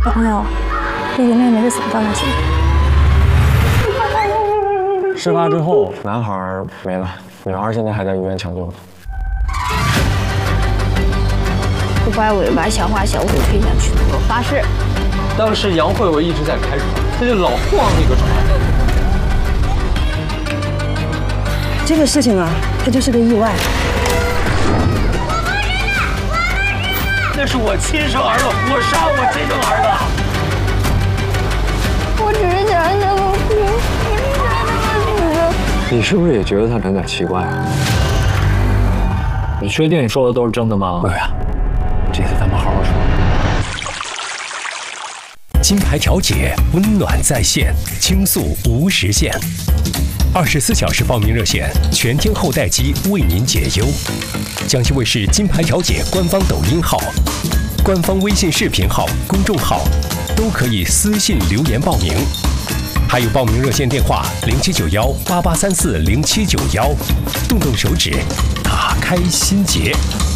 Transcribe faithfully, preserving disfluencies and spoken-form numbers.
小朋友，弟弟妹妹是怎么掉下去的？ 事发之后，男孩没了，女孩现在还在医院抢救。 不把尾巴小花小虎推下去，我发誓。 当时杨慧伟一直在开船，他就老晃那个船。 这个事情啊，它就是个意外。 那是我亲生儿子，我杀我亲生儿子。 我只是想让他们哭，我只是想让他们死。 你是不是也觉得他有点奇怪啊？ 你确定你说的都是真的吗？ 对呀，这次咱们好好说。 金牌调解，温暖在线，倾诉无时限。二十四小时报名热线，全天候待机为您解忧。江西卫视金牌调解官方抖音号、官方微信视频号、公众号都可以私信留言报名，还有报名热线电话零七九幺八八三四零七九幺，动动手指，打开心结。